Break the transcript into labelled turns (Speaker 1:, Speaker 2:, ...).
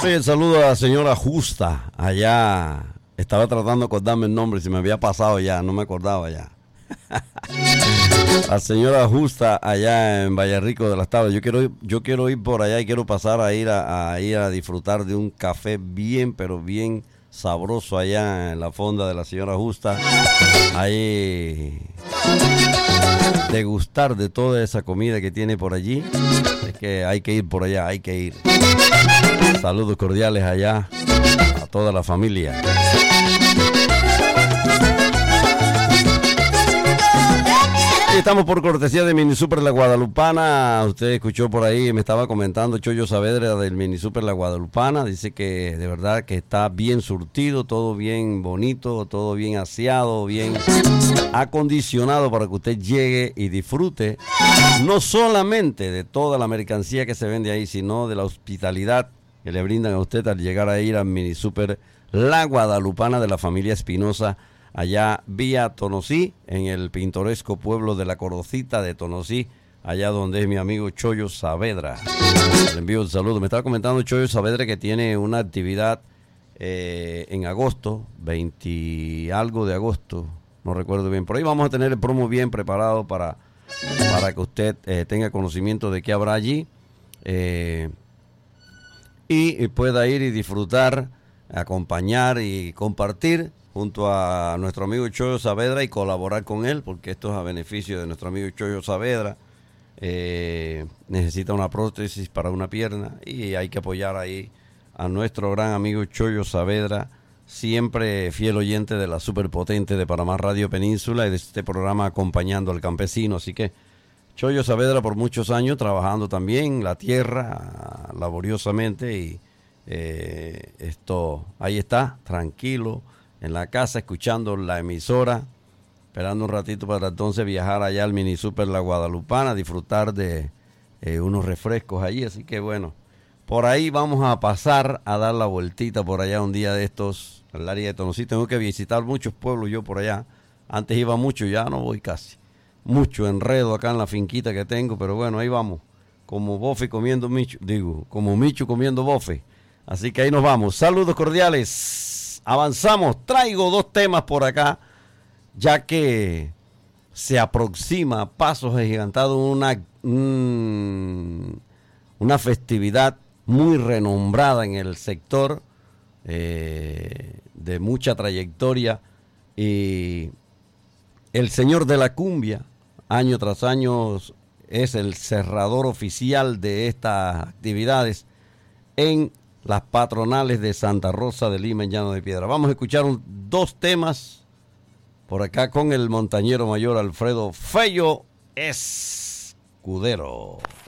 Speaker 1: Oye, saludo a la señora Justa, allá. Estaba tratando de acordarme el nombre, si me había pasado ya, no me acordaba ya. La señora Justa, allá en Vallarrico de las Tablas. Yo quiero ir por allá y quiero pasar a ir a disfrutar de un café bien, pero bien sabroso allá en la fonda de la señora Justa. Ahí degustar de toda esa comida que tiene por allí. Es que hay que ir por allá, hay que ir. Saludos cordiales allá a toda la familia. Estamos por cortesía de Mini Super La Guadalupana. Usted escuchó por ahí, me estaba comentando Choyo Saavedra del Mini Super La Guadalupana. Dice que de verdad que está bien surtido, todo bien bonito, todo bien aseado, bien acondicionado para que usted llegue y disfrute no solamente de toda la mercancía que se vende ahí, sino de la hospitalidad que le brindan a usted al llegar a ir a Mini Super La Guadalupana de la familia Espinosa, allá vía Tonosí, en el pintoresco pueblo de la Cordocita de Tonosí, allá donde es mi amigo Choyo Saavedra. Le envío un saludo. Me estaba comentando Choyo Saavedra que tiene una actividad en agosto, 20 y algo de agosto, no recuerdo bien. Por ahí vamos a tener el promo bien preparado para que usted tenga conocimiento de qué habrá allí y pueda ir y disfrutar, acompañar y compartir junto a nuestro amigo Choyo Saavedra y colaborar con él, porque esto es a beneficio de nuestro amigo Choyo Saavedra. Necesita una prótesis para una pierna y hay que apoyar ahí a nuestro gran amigo Choyo Saavedra, siempre fiel oyente de la superpotente de Panamá Radio Península y de este programa Acompañando al Campesino. Así que Choyo Saavedra por muchos años trabajando también la tierra laboriosamente y ahí está, tranquilo en la casa, escuchando la emisora, esperando un ratito para entonces viajar allá al Mini Super La Guadalupana, disfrutar de unos refrescos allí. Así que bueno, por ahí vamos a pasar a dar la vueltita por allá un día de estos, al área de Tonosí. Tengo que visitar muchos pueblos yo por allá. Antes iba mucho, ya no voy casi. Mucho enredo acá en la finquita que tengo, pero bueno, ahí vamos. Como bofe comiendo micho, como micho comiendo bofe. Así que ahí nos vamos. Saludos cordiales. Avanzamos, traigo dos temas por acá, ya que se aproxima a pasos agigantados una festividad muy renombrada en el sector, de mucha trayectoria, y el señor de la cumbia, año tras año, es el cerrador oficial de estas actividades en las patronales de Santa Rosa de Lima en Llano de Piedra. Vamos a escuchar dos temas por acá con el montañero mayor Alfredo Fello Escudero.